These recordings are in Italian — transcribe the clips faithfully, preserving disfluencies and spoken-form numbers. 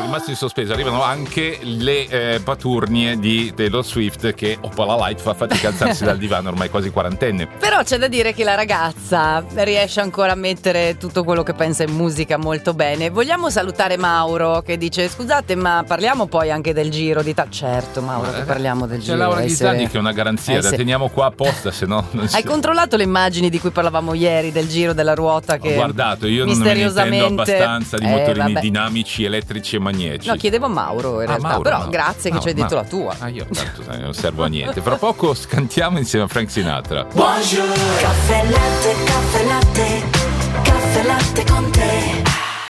rimasto in sospeso. Arrivano anche le eh, paturnie di Taylor Swift, che Opala Light fa fatica a alzarsi dal divano, ormai quasi quarantenne. Però c'è da dire che la ragazza riesce ancora a mettere tutto quello che pensa in musica molto bene. Vogliamo salutare Mauro che dice: scusate, ma parliamo poi anche del Giro di ta-. Certo Mauro, che parliamo del C'è Giro. Laura Ghisani che è una garanzia, eh, la se... teniamo qua apposta, se no non si... Hai controllato le immagini di cui parlavamo ieri del Giro della ruota? Che ho guardato, io non me ne intendo abbastanza di eh, motorini vabbè. dinamici, elettrici e magnetici. No, chiedevo a Mauro in realtà, ah, Mauro, però Mauro. grazie Mauro, che ci hai detto Mauro. la tua. Ah, io tanto sai, non servo a niente. Fra poco scantiamo insieme a Frank Sinatra. Buongiorno. Caffè latte, caffè latte, caffè latte con te.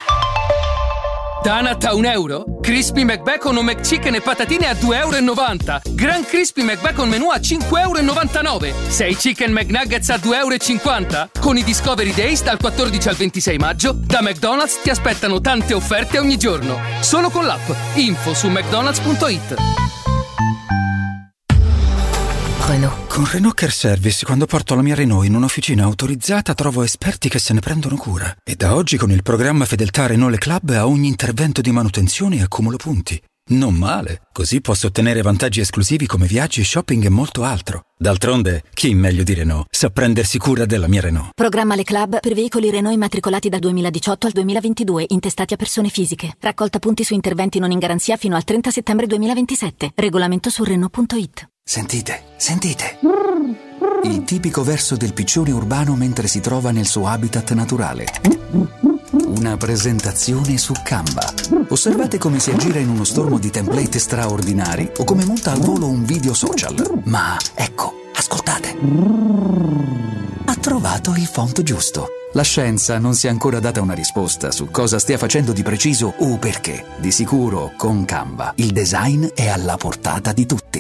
Donut a un euro? Crispy McBacon o McChicken e patatine a due e novanta euro. Gran Crispy McBacon menù a cinque e novantanove euro. sei Chicken McNuggets a due e cinquanta euro. Con i Discovery Days dal quattordici al ventisei maggio, da McDonald's ti aspettano tante offerte ogni giorno. Solo con l'app. Info su mcdonalds punto it. Renault. Con Renault Care Service, quando porto la mia Renault in un'officina autorizzata, trovo esperti che se ne prendono cura. E da oggi con il programma Fedeltà Renault Le Club a ogni intervento di manutenzione accumulo punti. Non male, così posso ottenere vantaggi esclusivi come viaggi, shopping e molto altro. D'altronde, chi meglio di Renault sa prendersi cura della mia Renault. Programma Le Club per veicoli Renault immatricolati dal duemiladiciotto al duemilaventidue, intestati a persone fisiche. Raccolta punti su interventi non in garanzia fino al trenta settembre duemilaventisette. Regolamento su Renault punto it. Sentite, sentite. Il tipico verso del piccione urbano mentre si trova nel suo habitat naturale. Una presentazione su Canva. Osservate come si aggira in uno stormo di template straordinari o come monta al volo un video social. Ma ecco, ascoltate. Ha trovato il font giusto. La scienza non si è ancora data una risposta su cosa stia facendo di preciso o perché. Di sicuro, con Canva, il design è alla portata di tutti.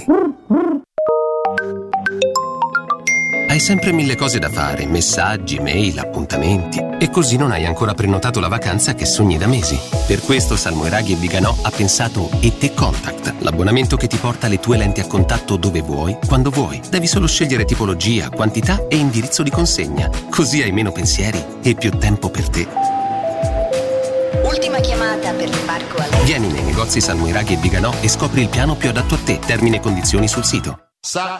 Hai sempre mille cose da fare, messaggi, mail, appuntamenti. E così non hai ancora prenotato la vacanza che sogni da mesi. Per questo Salmoiraghi e Viganò ha pensato E T Contact, l'abbonamento che ti porta le tue lenti a contatto dove vuoi, quando vuoi. Devi solo scegliere tipologia, quantità e indirizzo di consegna. Così hai meno pensieri e più tempo per te. Ultima chiamata per l'imbarco a lei. Vieni nei negozi Salmoiraghi e Viganò e scopri il piano più adatto a te. Termini e condizioni sul sito. Sa